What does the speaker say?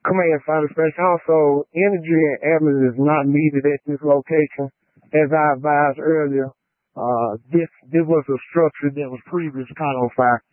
Command Fire Station. Also, energy and ambulance is not needed at this location. As I advised earlier, this was a structure that was previous caught on fire.